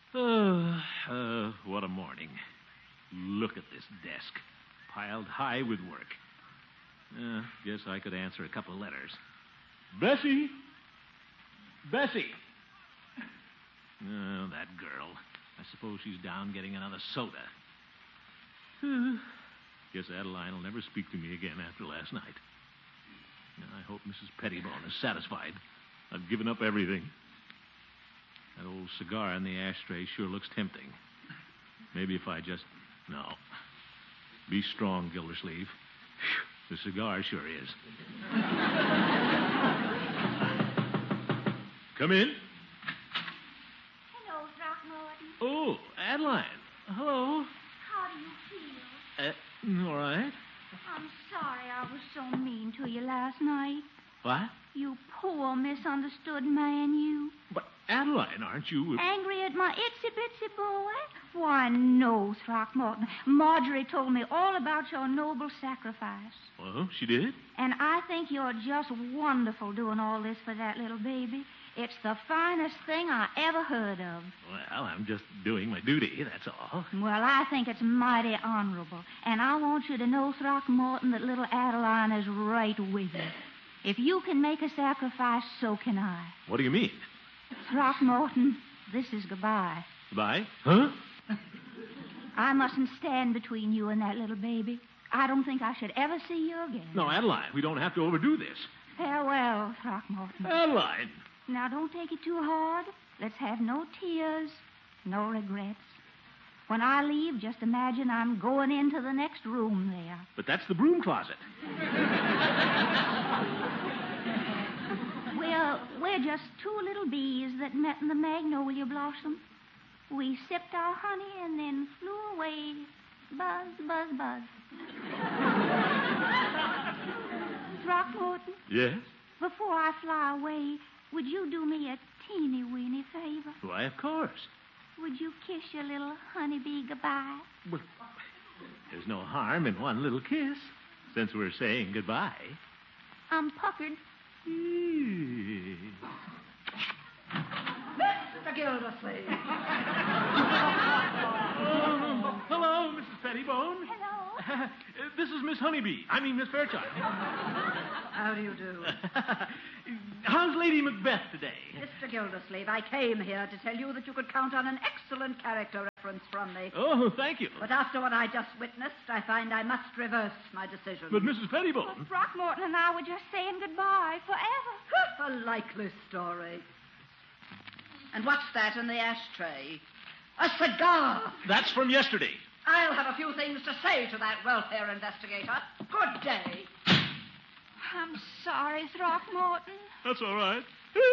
What a morning. Look at this desk. Piled high with work. Guess I could answer a couple of letters. Bessie! Bessie! Oh, that girl. I suppose she's down getting another soda. Guess Adeline will never speak to me again after last night. I hope Mrs. Pettibone is satisfied. I've given up everything. That old cigar in the ashtray sure looks tempting. Maybe if I just... No. Be strong, Gildersleeve. The cigar sure is. Come in. Hello, Throckmorton. Oh, Adeline. Hello. How do you feel? All right. I'm sorry I was so mean to you last night. What? You poor misunderstood man, you. But, Adeline, aren't you... Angry at my itsy-bitsy boy? Why, no, Throckmorton. Marjorie told me all about your noble sacrifice. Well, she did? And I think you're just wonderful doing all this for that little baby. It's the finest thing I ever heard of. Well, I'm just doing my duty, that's all. Well, I think it's mighty honorable. And I want you to know, Throckmorton, that little Adeline is right with you. If you can make a sacrifice, so can I. What do you mean? Throckmorton, this is goodbye. Goodbye? Huh? I mustn't stand between you and that little baby. I don't think I should ever see you again. No, Adeline, we don't have to overdo this. Farewell, Throckmorton. Adeline! Now, don't take it too hard. Let's have no tears, no regrets. When I leave, just imagine I'm going into the next room there. But that's the broom closet. We're just two little bees that met in the magnolia blossom. We sipped our honey and then flew away. Buzz, buzz, buzz. Throckmorton? Yes? Before I fly away, would you do me a teeny-weeny favor? Why, of course. Would you kiss your little honeybee goodbye? Well, there's no harm in one little kiss, since we're saying goodbye. I'm puckered. Mr. Gildersleeve. Hello, Mrs. Pettibone. Hello. This is Miss Honeybee. I mean, Miss Fairchild. How do you do? How's Lady Macbeth today? Mr. Gildersleeve, I came here to tell you that you could count on an excellent character reference from me. Oh, thank you. But after what I just witnessed, I find I must reverse my decision. But Mrs. Pettibone... Throckmorton and I were just saying goodbye forever. A likely story. And what's that in the ashtray? A cigar! That's from yesterday. I'll have a few things to say to that welfare investigator. Good day. I'm sorry, Throckmorton. That's all right.